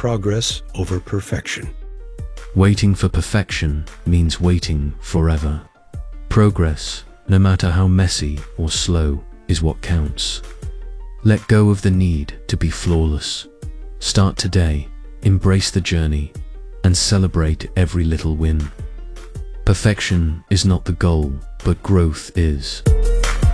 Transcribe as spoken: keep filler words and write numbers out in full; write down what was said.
progress over perfection. Waiting for perfection means waiting forever. Progress, no matter how messy or slow, is what counts. Let go of the need to be flawless. Start today, embrace the journey, and celebrate every little win. Perfection is not the goal, but growth is.